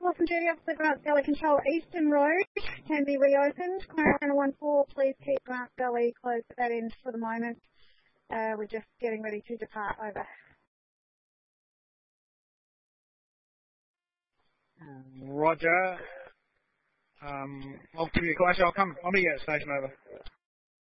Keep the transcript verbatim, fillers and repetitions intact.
Blossom Duty Officer, Grants Gully Control, Eastern Road can be reopened. Clarendon one four, please keep Grants Gully closed at that end for the moment. Uh, we're just getting ready to depart. Over. Roger. Um, I'll give you a call. Actually, I'll come. I'll meet you at the station. Over.